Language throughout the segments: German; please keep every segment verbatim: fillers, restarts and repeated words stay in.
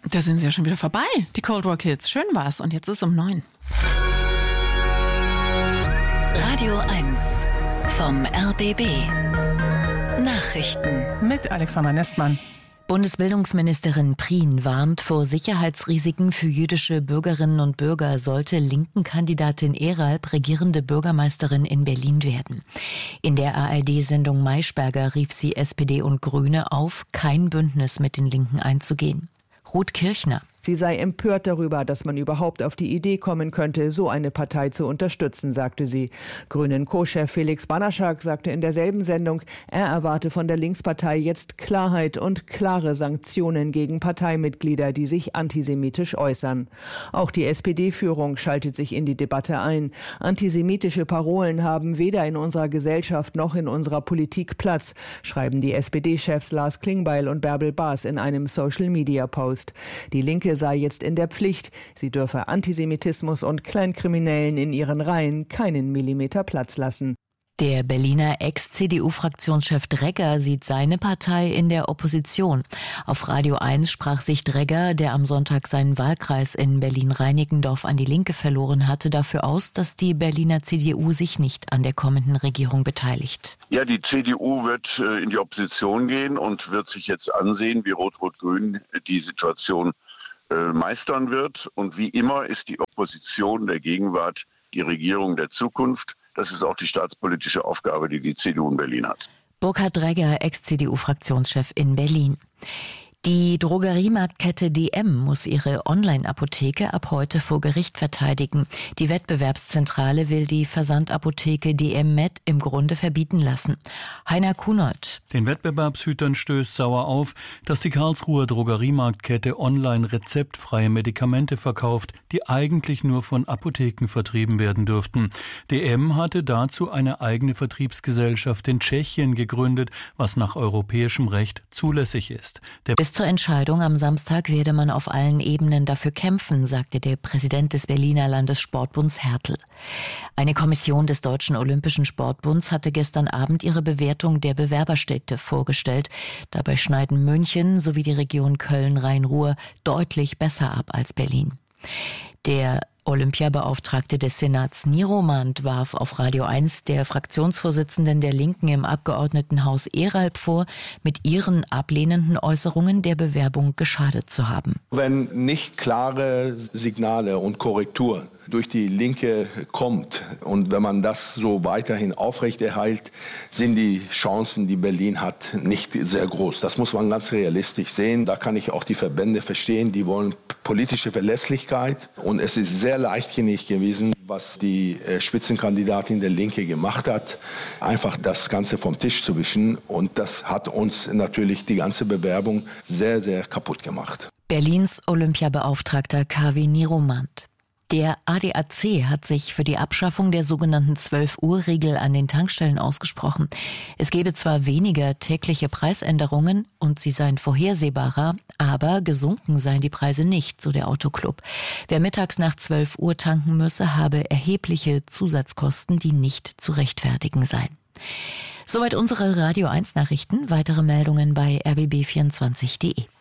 Da sind sie ja schon wieder vorbei, die Cold War Kids. Schön war's. Und jetzt ist um neun. Radio eins vom R B B. Nachrichten mit Alexandra Nestmann. Bundesbildungsministerin Prien warnt vor Sicherheitsrisiken für jüdische Bürgerinnen und Bürger, sollte Linken-Kandidatin Eralb regierende Bürgermeisterin in Berlin werden. In der A R D-Sendung Maischberger rief sie S P D und Grüne auf, kein Bündnis mit den Linken einzugehen. Ruth Kirchner. Sie sei empört darüber, dass man überhaupt auf die Idee kommen könnte, so eine Partei zu unterstützen, sagte sie. Grünen-Co-Chef Felix Banaschak sagte in derselben Sendung, er erwarte von der Linkspartei jetzt Klarheit und klare Sanktionen gegen Parteimitglieder, die sich antisemitisch äußern. Auch die S P D-Führung schaltet sich in die Debatte ein. Antisemitische Parolen haben weder in unserer Gesellschaft noch in unserer Politik Platz, schreiben die S P D-Chefs Lars Klingbeil und Bärbel Baas in einem Social-Media-Post. Die Linke sei jetzt in der Pflicht. Sie dürfe Antisemitismus und Kleinkriminellen in ihren Reihen keinen Millimeter Platz lassen. Der Berliner Ex-C D U-Fraktionschef Dregger sieht seine Partei in der Opposition. Auf Radio eins sprach sich Dregger, der am Sonntag seinen Wahlkreis in Berlin-Reinickendorf an die Linke verloren hatte, dafür aus, dass die Berliner C D U sich nicht an der kommenden Regierung beteiligt. Ja, die C D U wird äh, in die Opposition gehen und wird sich jetzt ansehen, wie Rot-Rot-Grün die Situation äh, meistern wird. Und wie immer ist die Opposition der Gegenwart die Regierung der Zukunft. Das ist auch die staatspolitische Aufgabe, die die C D U in Berlin hat. Burkhard Dregger, Ex-C D U-Fraktionschef in Berlin. Die Drogeriemarktkette D M muss ihre Online-Apotheke ab heute vor Gericht verteidigen. Die Wettbewerbszentrale will die Versandapotheke D M Med im Grunde verbieten lassen. Heiner Kunold. Den Wettbewerbshütern stößt sauer auf, dass die Karlsruher Drogeriemarktkette online rezeptfreie Medikamente verkauft, die eigentlich nur von Apotheken vertrieben werden dürften. D M hatte dazu eine eigene Vertriebsgesellschaft in Tschechien gegründet, was nach europäischem Recht zulässig ist. Der Bis zur Entscheidung am Samstag werde man auf allen Ebenen dafür kämpfen, sagte der Präsident des Berliner Landessportbunds Hertel. Eine Kommission des Deutschen Olympischen Sportbunds hatte gestern Abend ihre Bewertung der Bewerberstädte vorgestellt. Dabei schneiden München sowie die Region Köln-Rhein-Ruhr deutlich besser ab als Berlin. Der Olympiabeauftragte des Senats Niromand warf auf Radio eins der Fraktionsvorsitzenden der Linken im Abgeordnetenhaus Eralb vor, mit ihren ablehnenden Äußerungen der Bewerbung geschadet zu haben. Wenn nicht klare Signale und Korrektur durch die Linke kommt und wenn man das so weiterhin aufrechterhält, sind die Chancen, die Berlin hat, nicht sehr groß. Das muss man ganz realistisch sehen. Da kann ich auch die Verbände verstehen, die wollen politische Verlässlichkeit. Und es ist sehr leichtsinnig gewesen, was die Spitzenkandidatin der Linke gemacht hat, einfach das Ganze vom Tisch zu wischen. Und das hat uns natürlich die ganze Bewerbung sehr, sehr kaputt gemacht. Berlins Olympiabeauftragter K W Niromand. Der A D A C hat sich für die Abschaffung der sogenannten zwölf-Uhr-Regel an den Tankstellen ausgesprochen. Es gebe zwar weniger tägliche Preisänderungen und sie seien vorhersehbarer, aber gesunken seien die Preise nicht, so der Autoclub. Wer mittags nach zwölf Uhr tanken müsse, habe erhebliche Zusatzkosten, die nicht zu rechtfertigen seien. Soweit unsere Radio eins Nachrichten. Weitere Meldungen bei r b b vierundzwanzig punkt d e.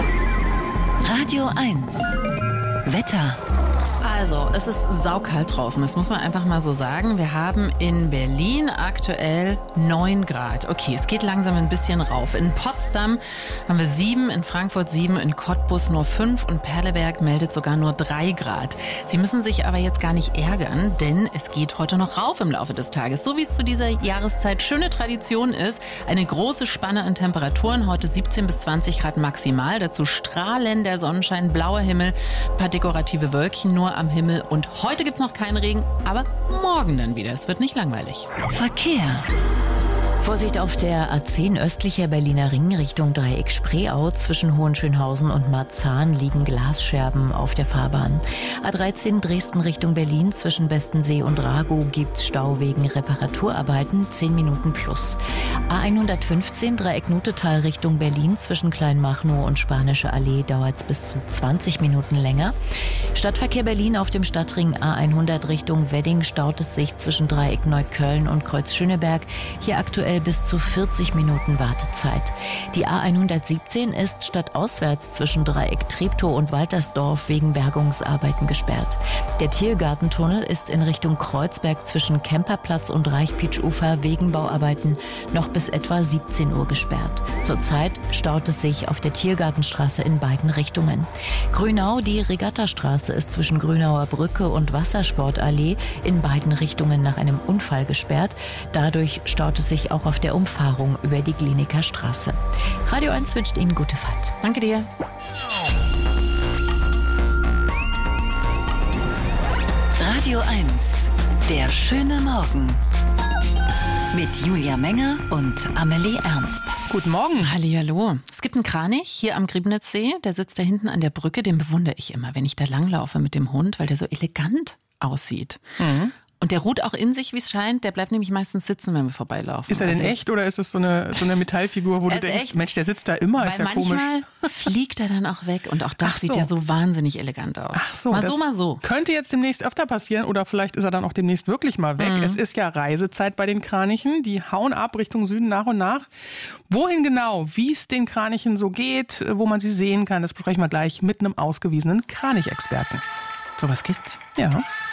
Radio eins Wetter. Also, es ist saukalt draußen, das muss man einfach mal so sagen. Wir haben in Berlin aktuell neun Grad. Okay, es geht langsam ein bisschen rauf. In Potsdam haben wir sieben, in Frankfurt sieben, in Cottbus nur fünf und Perleberg meldet sogar nur drei Grad. Sie müssen sich aber jetzt gar nicht ärgern, denn es geht heute noch rauf im Laufe des Tages. So wie es zu dieser Jahreszeit schöne Tradition ist, eine große Spanne an Temperaturen. Heute siebzehn bis zwanzig Grad maximal. Dazu strahlender Sonnenschein, blauer Himmel, ein paar dekorative Wölkchen nur am Himmel und heute gibt's noch keinen Regen, aber morgen dann wieder. Es wird nicht langweilig. Verkehr. Vorsicht auf der A zehn östlicher Berliner Ring Richtung Dreieck Spreeau. Zwischen Hohenschönhausen und Marzahn liegen Glasscherben auf der Fahrbahn. A dreizehn Dresden Richtung Berlin zwischen Bestensee und Ragow gibt's Stau wegen Reparaturarbeiten, zehn Minuten plus. A hundertfünfzehn Dreieck Nutetal Richtung Berlin zwischen Kleinmachnow und Spanische Allee dauert's bis zu zwanzig Minuten länger. Stadtverkehr Berlin auf dem Stadtring A hundert Richtung Wedding staut es sich zwischen Dreieck Neukölln und Kreuz Schöneberg. Hier aktuell aktuell bis zu vierzig Minuten Wartezeit. Die A hundertsiebzehn ist stadtauswärts zwischen Dreieck Treptow und Waltersdorf wegen Bergungsarbeiten gesperrt. Der Tiergartentunnel ist in Richtung Kreuzberg zwischen Kemperplatz und Reichpitsch-Ufer wegen Bauarbeiten noch bis etwa siebzehn Uhr gesperrt. Zurzeit staut es sich auf der Tiergartenstraße in beiden Richtungen. Grünau, die Regattastraße ist zwischen Grünauer Brücke und Wassersportallee in beiden Richtungen nach einem Unfall gesperrt. Dadurch staut es sich auch auf der Umfahrung über die Glienicker Straße. Radio eins wünscht Ihnen gute Fahrt. Danke dir. Radio eins, der schöne Morgen. Mit Julia Menger und Amelie Ernst. Guten Morgen. Hallihallo. Es gibt einen Kranich hier am Griebnitzsee, der sitzt da hinten an der Brücke, den bewundere ich immer, wenn ich da langlaufe mit dem Hund, weil der so elegant aussieht. Mhm. Und der ruht auch in sich, wie es scheint. Der bleibt nämlich meistens sitzen, wenn wir vorbeilaufen. Ist er denn also echt oder ist es so eine, so eine Metallfigur, wo du denkst, echt? Mensch, der sitzt da immer, Weil ist ja manchmal komisch. fliegt er dann auch weg und auch das Ach so. sieht ja so wahnsinnig elegant aus. Ach so, mal das so, mal so. Könnte jetzt demnächst öfter passieren oder vielleicht ist er dann auch demnächst wirklich mal weg. Mhm. Es ist ja Reisezeit bei den Kranichen. Die hauen ab Richtung Süden nach und nach. Wohin genau, wie es den Kranichen so geht, wo man sie sehen kann, das besprechen wir gleich mit einem ausgewiesenen Kranichexperten. Sowas gibt's? Ja.